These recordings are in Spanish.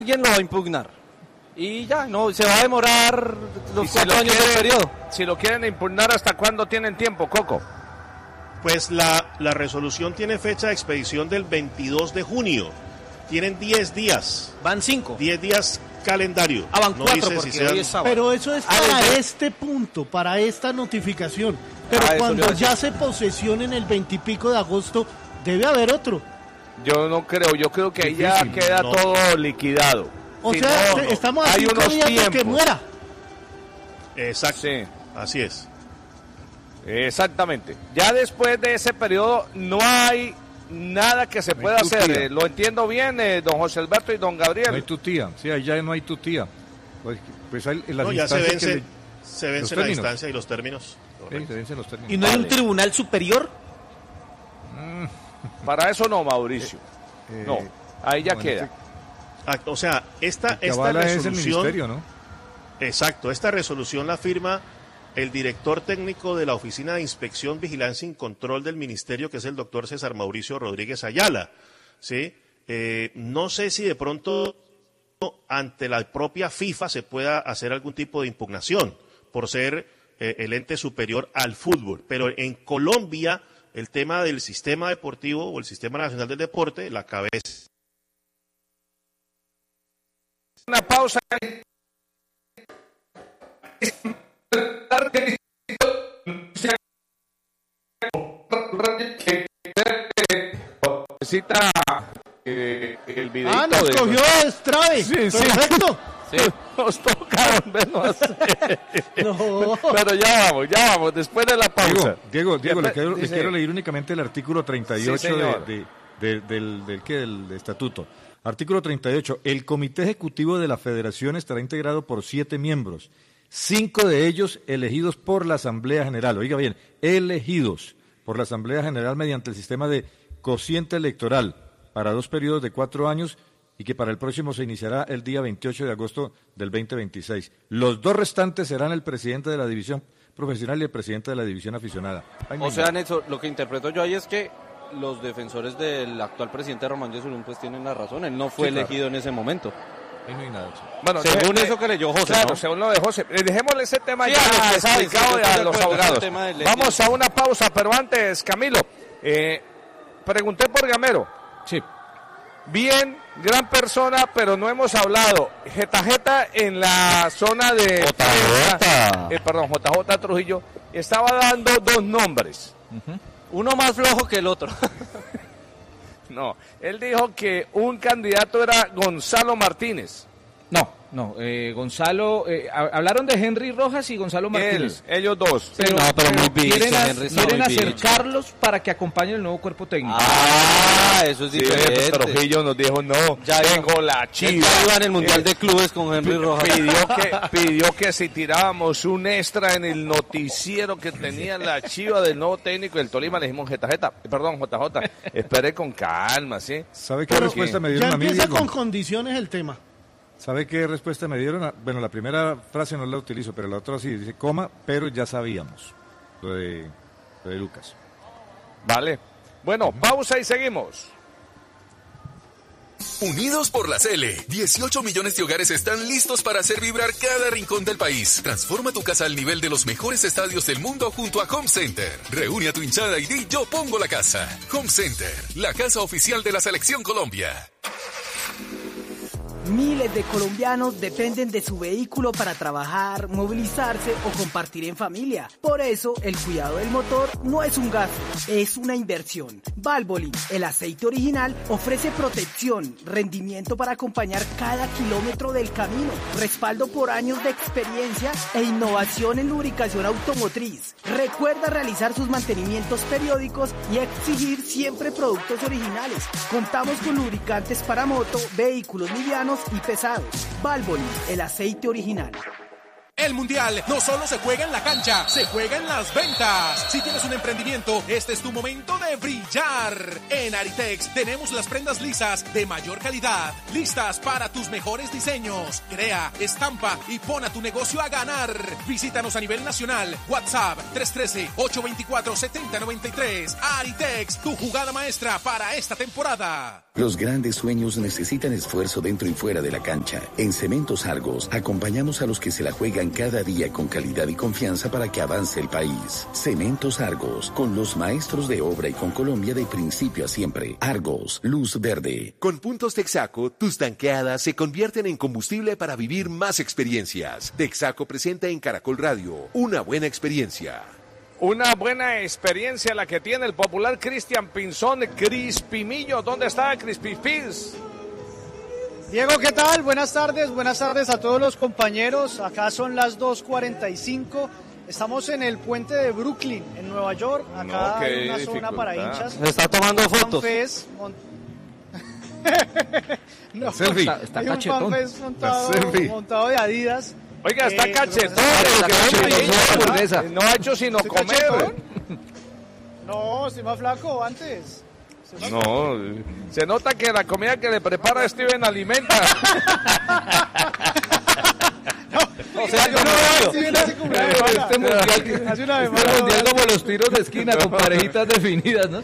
alguien lo va a impugnar. Y ya, no, se va a demorar los 4 años del periodo. Si lo quieren impugnar, ¿hasta cuándo tienen tiempo, Coco? Pues la resolución tiene fecha de expedición del 22 de junio. Tienen 10 días. Van 5. 10 días calendario. Van 4 dice porque si sean... hoy es sábado. Pero eso es para este punto, para esta notificación. Pero cuando ya se posesionen el 20 y pico de agosto, debe haber otro. Yo no creo, yo creo que ahí ya queda todo liquidado. O sea, estamos a 5 días de que muera. Exacto, sí. Así es. Exactamente. Ya después de ese periodo no hay nada que se pueda hacer. Lo entiendo bien, don José Alberto y don Gabriel. No hay tutía, sí, ahí ya no hay tutía. Pues hay las no, ya se vence la términos. instancia y los términos. Sí, se vencen los términos. ¿Y no hay un tribunal superior? Para eso no, Mauricio. No, ahí ya queda. O sea, esta resolución es el ministerio, ¿no? Exacto, esta resolución la firma el director técnico de la Oficina de Inspección, Vigilancia y Control del Ministerio, que es el doctor César Mauricio Rodríguez Ayala. ¿Sí? No sé si de pronto ante la propia FIFA se pueda hacer algún tipo de impugnación por ser el ente superior al fútbol, pero en Colombia el tema del sistema deportivo o el Sistema Nacional del Deporte, la cabeza. Una pausa. Necesita el videito. Nos cogió Strave. Sí, perfecto. Sí. Nos toca vernos. No. Pero ya vamos, después de la pausa. Diego, le quiero leer únicamente el artículo 38 sí, del estatuto. Artículo 38. El comité ejecutivo de la federación estará integrado por 7 miembros. 5 de ellos elegidos por la Asamblea General. Oiga bien, elegidos por la Asamblea General mediante el sistema de cociente electoral para 2 periodos de 4 años y que para el próximo se iniciará el día 28 de agosto del 2026. Los 2 restantes serán el presidente de la división profesional y el presidente de la división aficionada. O sea, Néstor, lo que interpreto yo ahí es que los defensores del actual presidente Román Yesurún pues tienen la razón. Él no fue elegido en ese momento. Ahí no hay nada. Bueno, según eso que leyó José, claro, ¿no? según lo de José. Dejémosle ese tema sí, ya explicado a los abogados. Vamos a una pausa, pero antes, Camilo, pregunté por Gamero. Sí. Bien, gran persona, pero no hemos hablado. Jeta en la zona de JJ Trujillo estaba dando 2 nombres. Uno más flojo que el otro. No, él dijo que un candidato era Gonzalo Martínez. No, Gonzalo, hablaron de Henry Rojas y Gonzalo Martínez. Ellos dos. Pero muy bicho, quieren acercarlos para que acompañen el nuevo cuerpo técnico. Eso es diferente. Sí, Trujillo nos dijo, no, ya tengo la chiva. Ya iba en el Mundial de Clubes con Henry Rojas. Pidió que si tirábamos un extra en el noticiero que tenía la chiva del nuevo técnico del Tolima, le dijimos JJ, espere con calma, ¿sí? ¿Sabe qué respuesta me dieron a mí, empieza Diego? con condiciones el tema. ¿Sabe qué respuesta me dieron? Bueno, la primera frase no la utilizo, pero la otra sí, dice, pero ya sabíamos lo de Lucas. Vale. Bueno, pausa y seguimos. Unidos por la Cele, 18 millones de hogares están listos para hacer vibrar cada rincón del país. Transforma tu casa al nivel de los mejores estadios del mundo junto a Home Center. Reúne a tu hinchada y di yo pongo la casa. Home Center, la casa oficial de la Selección Colombia. Miles de colombianos dependen de su vehículo para trabajar, movilizarse o compartir en familia. Por eso, el cuidado del motor no es un gasto, es una inversión. Valvoline, el aceite original, ofrece protección, rendimiento para acompañar cada kilómetro del camino, respaldo por años de experiencia e innovación en lubricación automotriz. Recuerda realizar sus mantenimientos periódicos y exigir siempre productos originales. Contamos con lubricantes para moto, vehículos livianos y pesados. Valvoline, el aceite original. El Mundial no solo se juega en la cancha, se juega en las ventas. Si tienes un emprendimiento, este es tu momento de brillar. En Aritex tenemos las prendas lisas de mayor calidad, listas para tus mejores diseños. Crea, estampa y pon a tu negocio a ganar. Visítanos a nivel nacional. WhatsApp 313-824-7093. Aritex, tu jugada maestra para esta temporada. Los grandes sueños necesitan esfuerzo dentro y fuera de la cancha. En Cementos Argos acompañamos a los que se la juegan cada día con calidad y confianza para que avance el país. Cementos Argos, con los maestros de obra y con Colombia de principio a siempre. Argos, luz verde. Con puntos Texaco, tus tanqueadas se convierten en combustible para vivir más experiencias. Texaco presenta en Caracol Radio una buena experiencia. Una buena experiencia la que tiene el popular Cristian Pinzón, Crispimillo. ¿Dónde está Crispy Pins? Diego, ¿qué tal? Buenas tardes a todos los compañeros. Acá son las 2:45. Estamos en el puente de Brooklyn, en Nueva York. Acá hay una zona para hinchas. ¿Se está tomando fotos? No, selfie. Hay un fanfest montado de Adidas. Oiga, está cachetón. No ha hecho sino comer. No, estoy más flaco antes. No, se nota que la comida que le prepara Steven alimenta. O sea, yo no este mundial como los tiros de esquina con parejitas definidas, ¿no? ¿A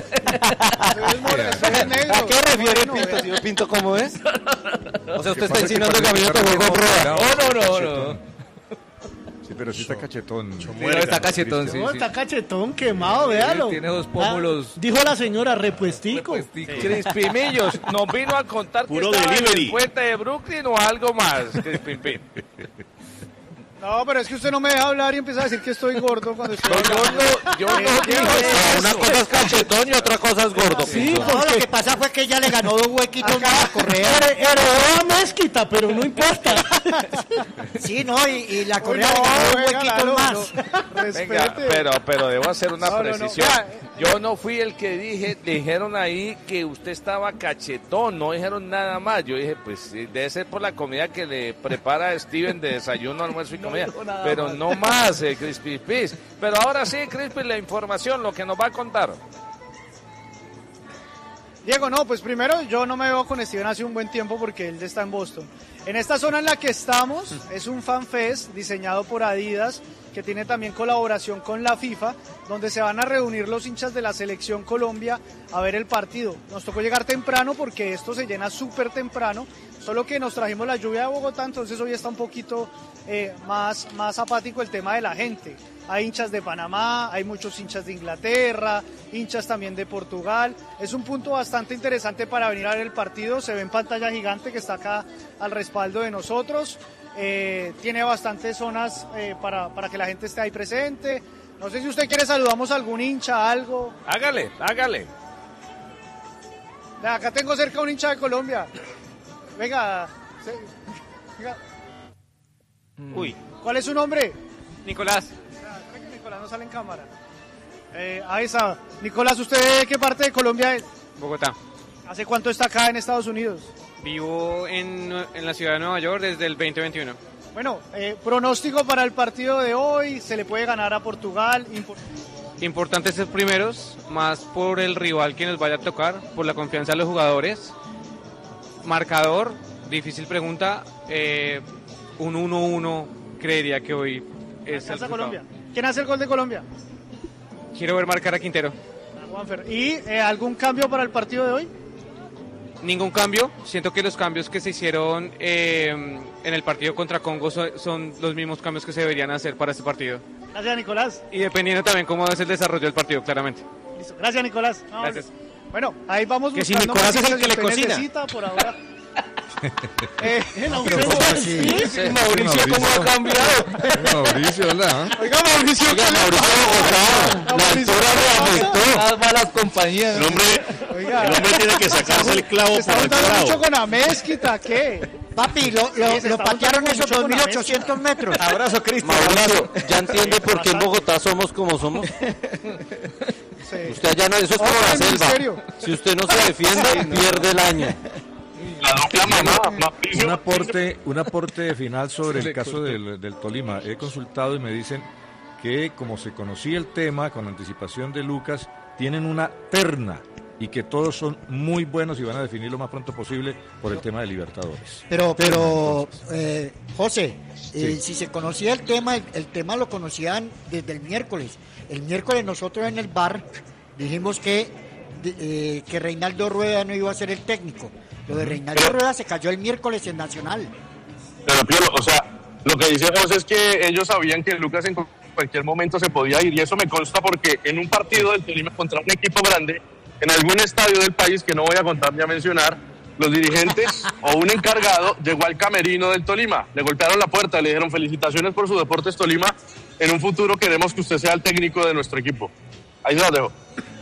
qué refiere Pinto? ¿Señor Pinto cómo es? O sea, usted está insinuando que a mí no te juego rueda. No. Sí, pero sí está cachetón. Está cachetón, sí. No, está cachetón, quemado, véalo. Tiene dos pómulos. Dijo la señora, repuestico. Crispimillos, ¿nos vino a contar Puro que estaba delivery. en el puente de Brooklyn o algo más? Crispim. No, pero es que usted no me deja hablar y empieza a decir que estoy gordo cuando estoy Yo no digo Una cosa es cachetón y otra cosa es gordo. Sí, Pinto. porque Lo que pasa fue que ella le ganó 2 huequitos más a correa. heredó a Mezquita, pero no importa. Sí, no, y la correa le ganó 2 huequitos más. Venga, pero debo hacer una precisión. Yo no fui el que dijeron ahí que usted estaba cachetón, no dijeron nada más. Yo dije, pues debe ser por la comida que le prepara Steven de desayuno, almuerzo y comida, pero no más, Crispy Piz. Pero ahora sí, Crispy, la información, lo que nos va a contar. Diego, no, pues primero yo no me veo con Steven hace un buen tiempo porque él está en Boston. En esta zona en la que estamos es un fanfest diseñado por Adidas que tiene también colaboración con la FIFA, donde se van a reunir los hinchas de la Selección Colombia a ver el partido. Nos tocó llegar temprano porque esto se llena súper temprano, solo que nos trajimos la lluvia de Bogotá, entonces hoy está un poquito más apático el tema de la gente. Hay hinchas de Panamá, hay muchos hinchas de Inglaterra, hinchas también de Portugal. Es un punto bastante interesante para venir a ver el partido. Se ve en pantalla gigante que está acá al respaldo de nosotros. Tiene bastantes zonas para que la gente esté ahí presente. No sé si usted quiere, saludamos a algún hincha, algo. Hágale. Acá tengo cerca un hincha de Colombia. Venga. Uy. ¿Cuál es su nombre? Nicolás. Creo que Nicolás no sale en cámara. Ahí está. Nicolás, ¿usted de qué parte de Colombia es? Bogotá. ¿Hace cuánto está acá en Estados Unidos? Vivo en la ciudad de Nueva York desde el 2021. Bueno, pronóstico para el partido de hoy. Se le puede ganar a Portugal. Importante ser primeros, más por el rival que nos vaya a tocar, por la confianza de los jugadores. Marcador, difícil pregunta. Un 1-1 creería que hoy es el Colombia. ¿Quién hace el gol de Colombia? Quiero ver marcar a Quintero. ¿Y algún cambio para el partido de hoy? Ningún cambio. Siento que los cambios que se hicieron en el partido contra Congo son los mismos cambios que se deberían hacer para este partido. Gracias, Nicolás. Y dependiendo también cómo es el desarrollo del partido, claramente. Listo. Gracias, Nicolás. No, gracias. Bueno, ahí vamos que buscando. Que si Nicolás es el que le cocina. Por ahora. Mauricio, ¿cómo ha cambiado? Mauricio, ¿verdad? Oiga, Mauricio, Las malas compañías. El hombre tiene que sacarse el clavo por el clavo. Mucho con la mezquita, ¿qué? Papi, lo patearon esos 2.800 metros. Abrazo, Cristian. Mauricio, ya entiende por qué en Bogotá somos como somos. Usted allá no, eso es como la selva. Si usted no se defiende, pierde el año. Un aporte final sobre el caso del Tolima. He consultado y me dicen que como se conocía el tema con anticipación de Lucas, tienen una terna y que todos son muy buenos y van a definir lo más pronto posible por el tema de Libertadores. Pero José, si se conocía el tema lo conocían desde el miércoles. El miércoles nosotros en el bar dijimos que Reinaldo Rueda no iba a ser el técnico. Lo de Reinaldo Rueda se cayó el miércoles en Nacional. Pero Piolo, o sea, lo que dice José es que ellos sabían que Lucas en cualquier momento se podía ir, y eso me consta porque en un partido del Tolima contra un equipo grande, en algún estadio del país que no voy a contar ni a mencionar, los dirigentes o un encargado llegó al camerino del Tolima, le golpearon la puerta, le dijeron felicitaciones por su Deportes Tolima, en un futuro queremos que usted sea el técnico de nuestro equipo. Ahí se los dejo.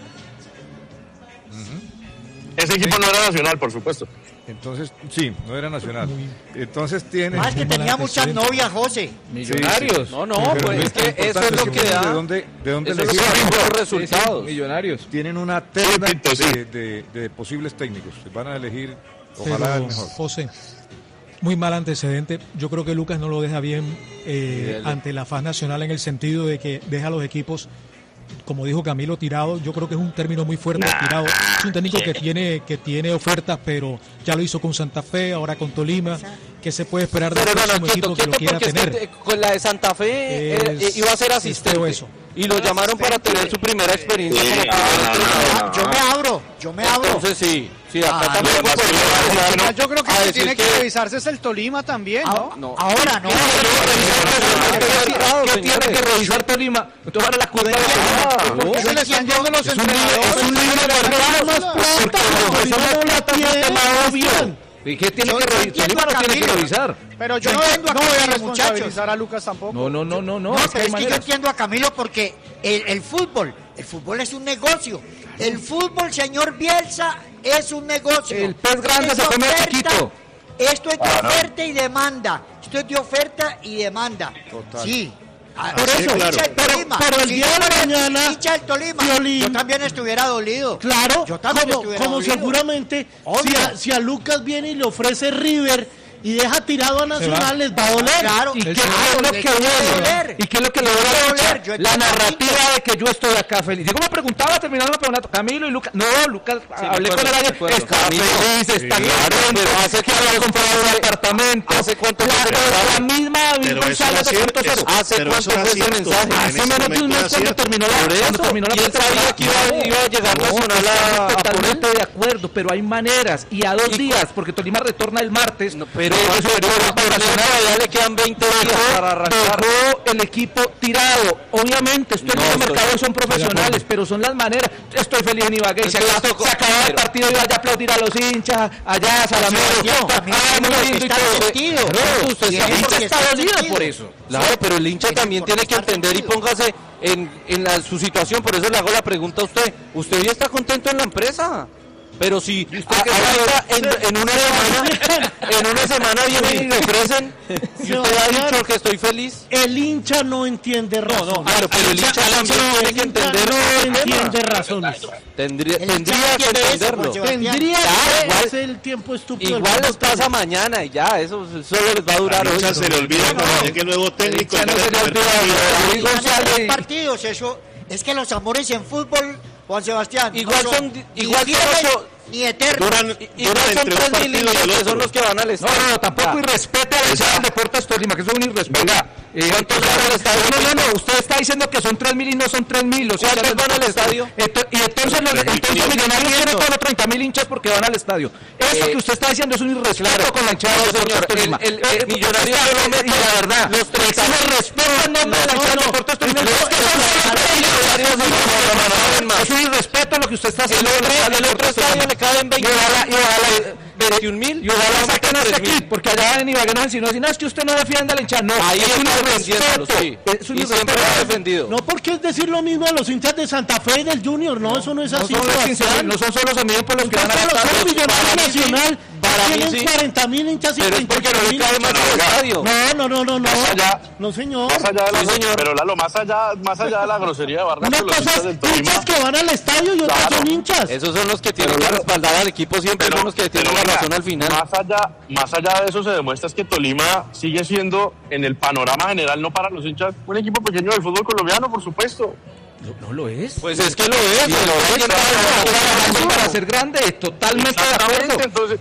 Ese equipo no era Nacional, por supuesto. Entonces, sí, no era Nacional. Entonces tiene... Más que tenía muchas novias, José. Millonarios. Sí. No, pues es que eso es lo que da... ¿De dónde les dan los resultados? Millonarios. Tienen una terna de posibles técnicos. Van a elegir, ojalá el mejor. José, muy mal antecedente. Yo creo que Lucas no lo deja bien ante la faz nacional, en el sentido de que deja a los equipos, como dijo Camilo, tirado. Yo creo que es un término muy fuerte, tirado. Es un técnico que tiene ofertas, pero ya lo hizo con Santa Fe, ahora con Tolima. ¿Qué se puede esperar del próximo equipo que lo quiera tener? Con la de Santa Fe iba a ser asistente. Y lo llamaron para tener su primera experiencia Yo me abro. Entonces sí, acá también yo creo que el que tiene que revisarse es el Tolima también, ¿no? Ahora no. ¿Qué tiene que revisar Tolima? Entonces ahora la culpa se le están yendo los entrenadores. Es un libro ¿Y qué tiene que revisar? Tolima no tiene que revisar. Pero yo no voy a responsabilizar a Lucas tampoco. No. Pero es que yo entiendo a Camilo porque el fútbol es un negocio. El fútbol, señor Bielsa, es un negocio. El pez grande se come chiquito. Esto es de oferta y demanda. Total. Sí. Por eso, claro. Pero el día de la mañana, hincha del Tolima, yo también estuviera dolido. Claro, yo también estuviera como dolido. Seguramente, si a Lucas viene y le ofrece River y deja tirado a Nacional, les va a doler. Claro. ¿Y qué es lo que le va a doler? La narrativa de que yo estoy acá feliz. Yo me preguntaba terminando el campeonato, Camilo y Lucas. No, Lucas, hablé con el año. Está feliz, está contento. Hace que había comprado un apartamento. ¿Hace cuánto la misma González de Puerto Cero? ¿Hace cuánto fue ese mensaje? Hace menos de un mes cuando terminó la y él sabía que iba a llegar Nacional a totalmente de acuerdo, pero hay maneras. Y a 2 días, porque Tolima retorna el martes. Pero ya le quedan 20 días para arrancar. El equipo tirado. Obviamente, estos mercados son profesionales, pero son las maneras. Estoy feliz en Ibagué. Se acaba el partido y vaya a aplaudir a los hinchas, allá a Salamero. Usted está dolido por eso. Claro, pero el hincha también tiene que entender y póngase en su situación. Por eso le hago la pregunta a usted. ¿Usted ya está contento en la empresa? Pero si en una semana vienen y me ofrecen, y usted ha dicho que estoy feliz. El hincha no entiende razones. Claro, pero el hincha también tiene que entender. No entiende razones. Tendría que entenderlo. Es el tiempo estúpido. Igual les pasa mañana y ya, eso solo les va a durar hoy. Se le olvida cuando llegue el nuevo técnico. Los partidos, eso es que los amores en fútbol, Juan Sebastián, igual son ni eternos. Son 3.000 niños que son los que van al estadio. No, tampoco irrespeta al hincha del Deportes Tolima, que eso es un irrespeto. ¿Cuántos van al estadio? No, usted está diciendo que son 3.000 y no son 3.000. ¿Cuántos van al estadio? Y entonces Millonarios tiene todos los 30.000 hinchas porque van al estadio. Eso que usted está diciendo es un irrespeto con la hinchada del Deportes Tolima. El Millonario no mete la verdad. Los 30.000 respeto en nombre de la hinchada del Deportes Tolima. Es un irrespeto lo que usted está haciendo. El otro estadio le caben 21.000 y ojalá saquen a aquí, porque allá en Ibagué no es que usted no defienda a la hinchada, no, ahí es un irrespeto, sí. Es un irrespeto defendido. No, porque es decir lo mismo a los hinchas de Santa Fe y del Junior, no, eso no es así. No son solo amigos por los que van a los Millonarios Nacional tienen 40.000 hinchas y 30.000 No. No, señor. Pero Lalo, más allá de la grosería de Vargas, una cosa es hinchas que van al estadio y otras son hinchas. Esos son los que tienen que respaldar al equipo siempre, son los que tienen la razón al final. Más allá de eso se demuestra es que Tolima sigue siendo, en el panorama general, no para los hinchas, un equipo pequeño del fútbol colombiano, por supuesto. No lo es. Pues es que lo es. Para ser grande, totalmente de acuerdo. Entonces,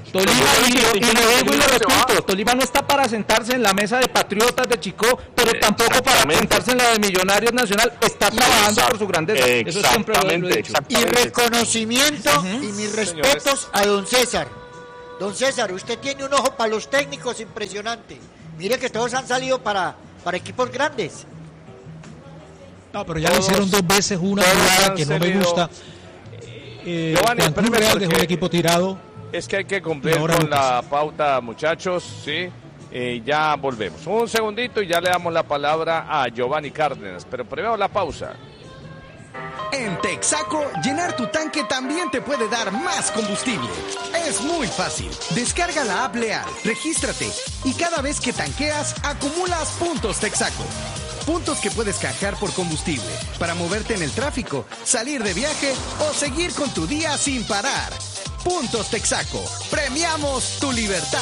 Tolima no está para sentarse en la mesa de Patriotas de Chicó, pero tampoco para sentarse en la de Millonarios Nacional. Está trabajando por su grandeza. Eso siempre lo he dicho. Y reconocimiento y mis respetos a don César. Don César, usted tiene un ojo para los técnicos impresionante. Mire que todos han salido para equipos grandes. No, pero ya le hicieron 2 veces una jugada que no me gusta. Giovanni, Club Real dejó el equipo tirado. Es que hay que cumplir con la pauta, muchachos, ¿sí? Ya volvemos. Un segundito y ya le damos la palabra a Giovanni Cárdenas, pero primero la pausa. En Texaco, llenar tu tanque también te puede dar más combustible. Es muy fácil. Descarga la app Leal, regístrate y cada vez que tanqueas, acumulas puntos Texaco. Puntos que puedes canjear por combustible, para moverte en el tráfico, salir de viaje o seguir con tu día sin parar. Puntos Texaco. Premiamos tu libertad.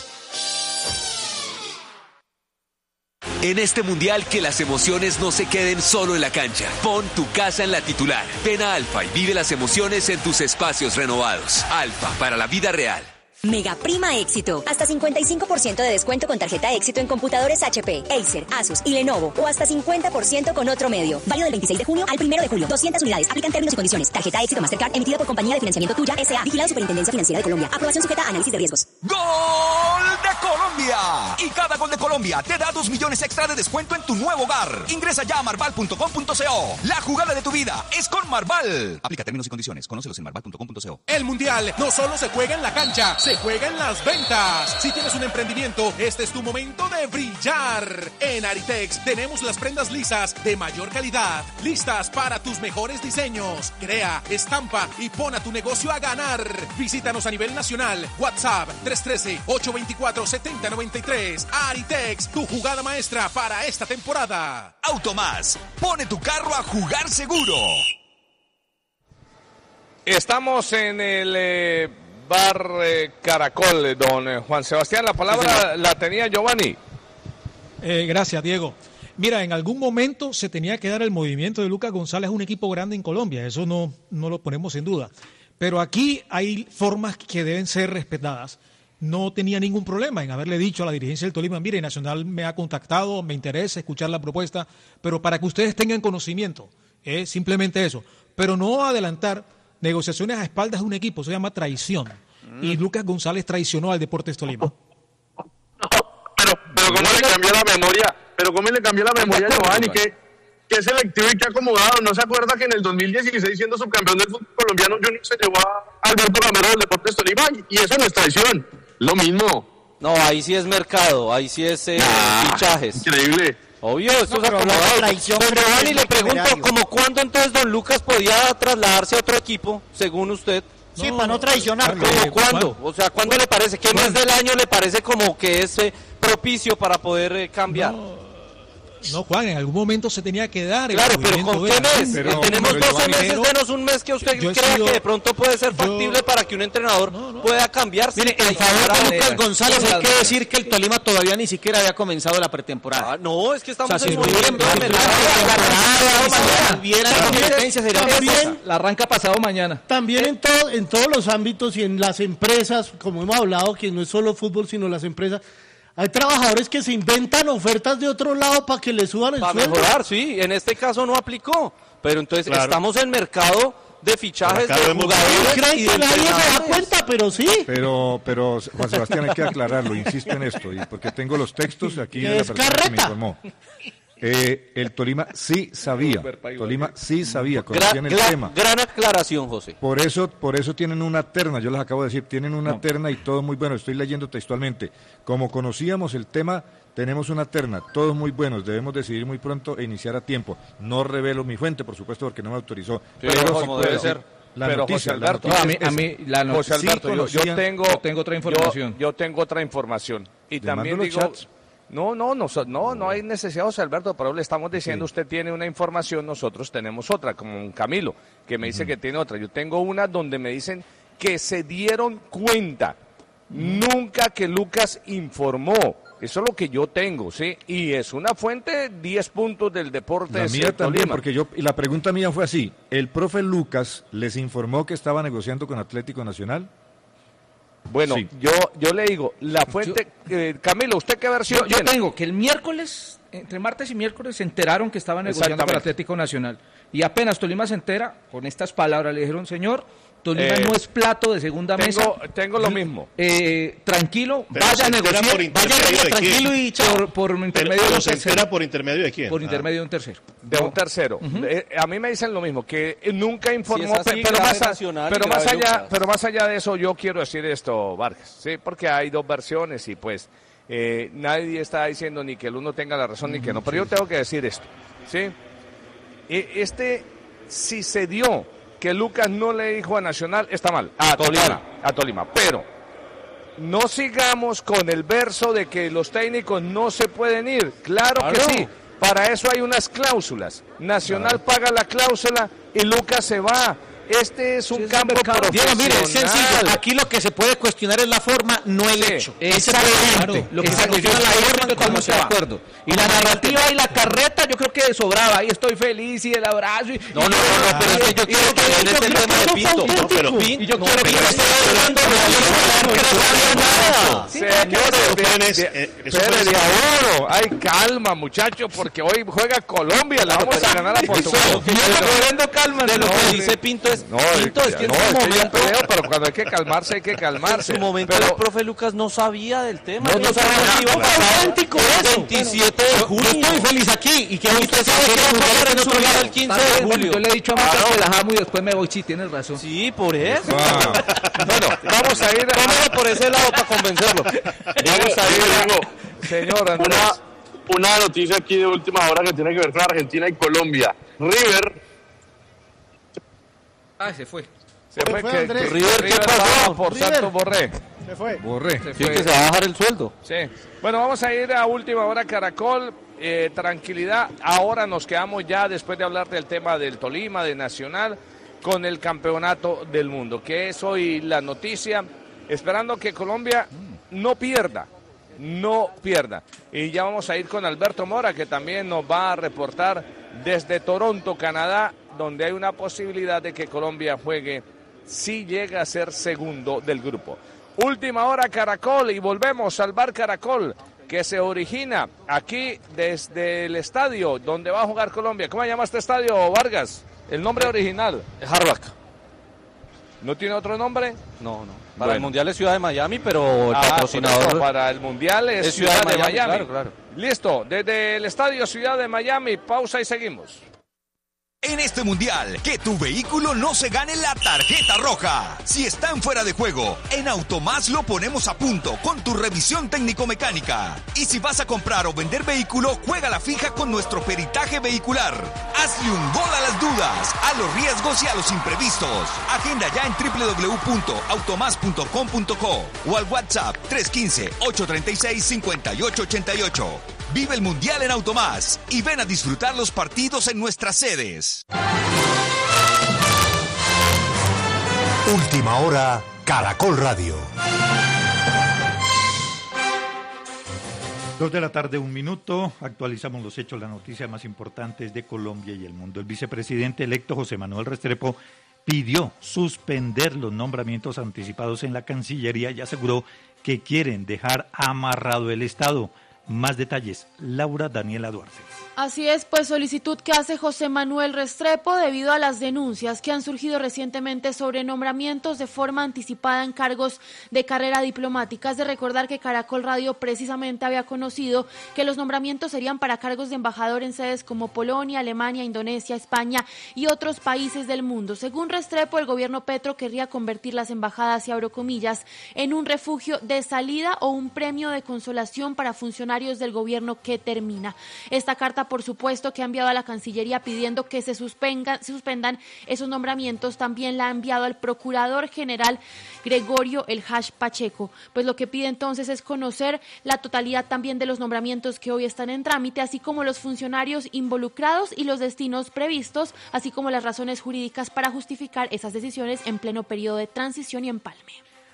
En este mundial, que las emociones no se queden solo en la cancha. Pon tu casa en la titular. Ven a Alfa y vive las emociones en tus espacios renovados. Alfa, para la vida real. Mega Prima Éxito. Hasta 55% de descuento con tarjeta Éxito en computadores HP, Acer, Asus y Lenovo. O hasta 50% con otro medio. Válido del 26 de junio al 1 de julio. 200 unidades. Aplican términos y condiciones. Tarjeta Éxito Mastercard emitida por Compañía de Financiamiento Tuya S.A. Vigilado Superintendencia Financiera de Colombia. Aprobación sujeta a análisis de riesgos. ¡Gol de Colombia! Y cada gol de Colombia te da 2 millones extra de descuento en tu nuevo hogar. Ingresa ya a marval.com.co. La jugada de tu vida es con Marval. Aplica términos y condiciones. Conócelos en marval.com.co. El Mundial no solo se juega en la cancha, se juega en las ventas. Si tienes un emprendimiento, este es tu momento de brillar. En Aritex tenemos las prendas lisas de mayor calidad, listas para tus mejores diseños. Crea, estampa y pon a tu negocio a ganar. Visítanos a nivel nacional. WhatsApp 313-824-7093. Aritex, tu jugada maestra para esta temporada. Automás, pone tu carro a jugar seguro. Estamos en el Bar Caracol, don Juan Sebastián. La palabra la tenía Giovanni. Gracias, Diego. Mira, en algún momento se tenía que dar el movimiento de Lucas González a un equipo grande en Colombia. Eso no lo ponemos en duda. Pero aquí hay formas que deben ser respetadas. No tenía ningún problema en haberle dicho a la dirigencia del Tolima, mire, Nacional me ha contactado, me interesa escuchar la propuesta, pero para que ustedes tengan conocimiento, simplemente eso. Pero no adelantar negociaciones a espaldas de un equipo, eso se llama traición. Y Lucas González traicionó al Deportes Tolima. Pero ¿cómo le cambió la memoria? A Giovanni, que selectivo y que acomodado. ¿No se acuerda que en el 2016, siendo subcampeón del fútbol colombiano, Junior se llevó a Alberto Gamero del Deportes Tolima? Y eso no es traición, lo mismo. No, ahí sí es mercado, ahí sí es fichajes. Increíble. Obvio, esto es acomodado. Pero Giovanni, le pregunto, ¿cómo cuándo entonces don Lucas podía trasladarse a otro equipo, según usted? Sí, para no traicionar. ¿Cómo cuándo? O sea, ¿cuándo le parece? ¿Qué mes del año le parece como que es propicio para poder cambiar? No, Juan, en algún momento se tenía que dar. Claro, pero ¿con qué mes? Tenemos 12 meses, denos un mes que usted crea que de pronto puede ser factible para que un entrenador pueda cambiar. Mire, en favor de Lucas González hay que decir que el Tolima todavía ni siquiera había comenzado la pretemporada. No, es que estamos en noviembre. La arranca pasado mañana. También en todos los ámbitos y en las empresas, como hemos hablado, que no es solo fútbol, sino las empresas. Hay trabajadores que se inventan ofertas de otro lado para que le suban el sueldo. Para mejorar, sí. En este caso no aplicó. Pero entonces estamos en mercado de fichajes de jugadores. Creen que nadie se da cuenta, pero sí. Pero Juan Sebastián, hay que aclararlo, insisto en esto, porque tengo los textos aquí de la persona que me informó. El Tolima sí sabía, conocían el tema. Gran aclaración, José. Por eso tienen una terna, yo les acabo de decir, tienen una terna y todo muy bueno, estoy leyendo textualmente. Como conocíamos el tema, tenemos una terna, todos muy buenos, debemos decidir muy pronto e iniciar a tiempo. No revelo mi fuente, por supuesto, porque no me autorizó. Pero como debe ser. Pero José Alberto, José Alberto, yo tengo otra información. Yo tengo otra información. Y también digo... Chats. No hay necesidad, José Alberto, pero le estamos diciendo, usted tiene una información, nosotros tenemos otra, como un Camilo, que me dice que tiene otra. Yo tengo una donde me dicen que se dieron cuenta Nunca que Lucas informó. Eso es lo que yo tengo, ¿sí? Y es una fuente 10 puntos del deporte. La mía también, porque y la pregunta mía fue así. ¿El profe Lucas les informó que estaba negociando con Atlético Nacional? Bueno, sí. yo le digo, la fuente... Camilo, ¿usted qué versión tiene? Yo tengo que el miércoles, entre martes y miércoles, se enteraron que estaba negociando con Atlético Nacional. Y apenas Tolima se entera, con estas palabras le dijeron, señor... Tolima no es plato de segunda mesa. Tengo lo mismo. Tranquilo, vaya a negociar, vaya tranquilo y por intermedio de un tercero. ¿Por intermedio de quién? Por intermedio de un tercero. De un tercero. A mí me dicen lo mismo, que nunca informó, si así, pero más allá de eso, yo quiero decir esto, Vargas, sí, porque hay dos versiones y pues nadie está diciendo ni que el uno tenga la razón ni que no, pero yo tengo que decir esto, sí. Si se dio que Lucas no le dijo a Nacional, está mal, a Tolima, pero no sigamos con el verso de que los técnicos no se pueden ir, claro que sí, para eso hay unas cláusulas, Nacional paga la cláusula y Lucas se va. Este es un campo profesional. Diego, mire, es sencillo. Aquí lo que se puede cuestionar es la forma, no el hecho. Exactamente. Lo que se cuestiona la forma, como se va. De acuerdo. Y la narrativa y la carreta, yo creo que sobraba. Ahí estoy feliz y el abrazo. No, pero es que yo quiero que en este tema de Pinto. Y yo quiero que esté hablando Señores, de oro. Ay, calma, muchachos, porque hoy juega Colombia. La vamos a ganar a Portugal. Calma. De lo que dice Pinto es Pinto, es que en su momento, pero cuando hay que calmarse, hay que calmarse. En su momento el profe Lucas no sabía del tema. No sabía nada. 27 de julio. Yo estoy feliz aquí. Y que usted sabe que va a jugar en otro lado el 15 de julio. Yo le he dicho a Muchas que la jamo y después me voy. Sí, tienes razón. Sí, por eso. Bueno, vamos a ir por ese lado para convencerlo. Vamos a ir, señor Andrés. Una noticia aquí de última hora que tiene que ver con Argentina y Colombia. River... se fue. Se fue que River pasó por Santos Borré. Se fue. Borré. Sí, que se va a bajar el sueldo. Sí. Bueno, vamos a ir a última hora, Caracol. Tranquilidad. Ahora nos quedamos ya, después de hablar del tema del Tolima, de Nacional, con el campeonato del mundo, que es hoy la noticia. Esperando que Colombia no pierda. Y ya vamos a ir con Alberto Mora, que también nos va a reportar desde Toronto, Canadá, donde hay una posibilidad de que Colombia juegue si llega a ser segundo del grupo. Última hora, Caracol, y volvemos al bar Caracol, que se origina aquí desde el estadio donde va a jugar Colombia. ¿Cómo se llama este estadio, Vargas? El nombre original. Hard Rock. ¿No tiene otro nombre? No. Para el Mundial es Ciudad de Miami, pero el patrocinador... Para el Mundial es Ciudad de Miami. Claro. Listo, desde el estadio Ciudad de Miami, pausa y seguimos. En este mundial, que tu vehículo no se gane la tarjeta roja. Si están fuera de juego, en Automás lo ponemos a punto con tu revisión técnico-mecánica. Y si vas a comprar o vender vehículo, juega la fija con nuestro peritaje vehicular. Hazle un gol a las dudas, a los riesgos y a los imprevistos. Agenda ya en www.automas.com.co o al WhatsApp 315-836-5888. Vive el Mundial en Automás y ven a disfrutar los partidos en nuestras sedes. Última hora, Caracol Radio. 2:01 p.m, actualizamos los hechos, las noticias más importantes de Colombia y el mundo. El vicepresidente electo José Manuel Restrepo pidió suspender los nombramientos anticipados en la Cancillería y aseguró que quieren dejar amarrado el Estado. Más detalles, Laura Daniela Duarte. Así es, pues solicitud que hace José Manuel Restrepo debido a las denuncias que han surgido recientemente sobre nombramientos de forma anticipada en cargos de carrera diplomática. Es de recordar que Caracol Radio precisamente había conocido que los nombramientos serían para cargos de embajador en sedes como Polonia, Alemania, Indonesia, España y otros países del mundo. Según Restrepo, el gobierno Petro querría convertir las embajadas, y abro comillas, en un refugio de salida o un premio de consolación para funcionarios del gobierno que termina. Esta carta, por supuesto, que ha enviado a la Cancillería pidiendo que se suspendan esos nombramientos, también la ha enviado al Procurador General Gregorio El Hash Pacheco. Pues lo que pide entonces es conocer la totalidad también de los nombramientos que hoy están en trámite, así como los funcionarios involucrados y los destinos previstos, así como las razones jurídicas para justificar esas decisiones en pleno periodo de transición y empalme.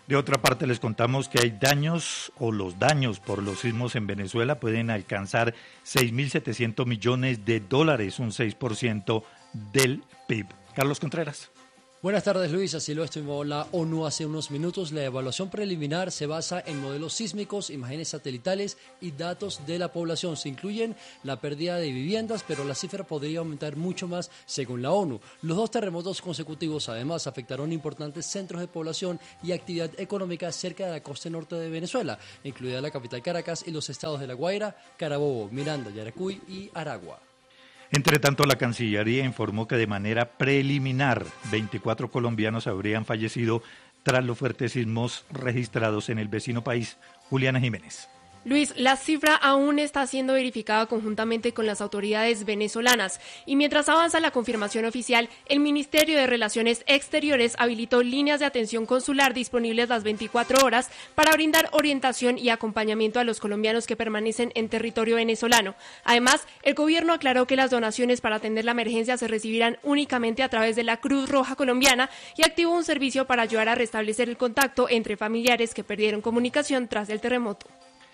De otra parte, les contamos que hay daños o los daños por los sismos en Venezuela pueden alcanzar 6.700 millones de dólares, un 6% del PIB. Carlos Contreras. Buenas tardes, Luis. Así lo estimó la ONU hace unos minutos. La evaluación preliminar se basa en modelos sísmicos, imágenes satelitales y datos de la población. Se incluyen la pérdida de viviendas, pero la cifra podría aumentar mucho más según la ONU. Los 2 terremotos consecutivos, además, afectaron importantes centros de población y actividad económica cerca de la costa norte de Venezuela, incluida la capital Caracas y los estados de La Guaira, Carabobo, Miranda, Yaracuy y Aragua. Entre tanto, la Cancillería informó que de manera preliminar 24 colombianos habrían fallecido tras los fuertes sismos registrados en el vecino país. Juliana Jiménez. Luis, la cifra aún está siendo verificada conjuntamente con las autoridades venezolanas y mientras avanza la confirmación oficial, el Ministerio de Relaciones Exteriores habilitó líneas de atención consular disponibles las 24 horas para brindar orientación y acompañamiento a los colombianos que permanecen en territorio venezolano. Además, el gobierno aclaró que las donaciones para atender la emergencia se recibirán únicamente a través de la Cruz Roja Colombiana y activó un servicio para ayudar a restablecer el contacto entre familiares que perdieron comunicación tras el terremoto.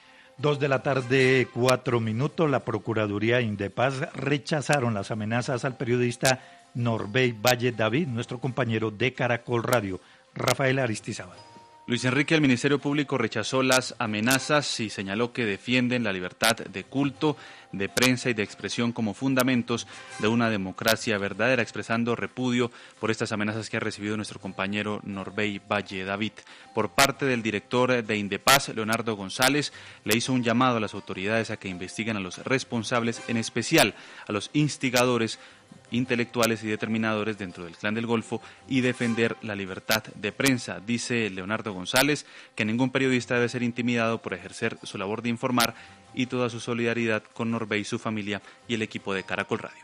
2:04 p.m, la Procuraduría e Indepaz rechazaron las amenazas al periodista Norbey Valle David, nuestro compañero de Caracol Radio. Rafael Aristizábal. Luis Enrique, el Ministerio Público rechazó las amenazas y señaló que defienden la libertad de culto, de prensa y de expresión como fundamentos de una democracia verdadera, expresando repudio por estas amenazas que ha recibido nuestro compañero Norbey Valle David. Por parte del director de Indepaz, Leonardo González, le hizo un llamado a las autoridades a que investiguen a los responsables, en especial a los instigadores intelectuales y determinadores dentro del Clan del Golfo y defender la libertad de prensa. Dice Leonardo González que ningún periodista debe ser intimidado por ejercer su labor de informar y toda su solidaridad con Norbey, su familia y el equipo de Caracol Radio.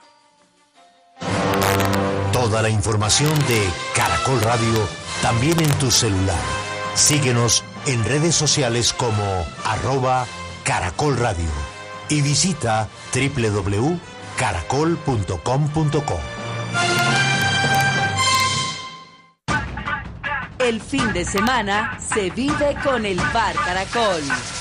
Toda la información de Caracol Radio también en tu celular. Síguenos en redes sociales como @Caracol Radio y visita www.caracol.com.co. El fin de semana se vive con el Bar Caracol.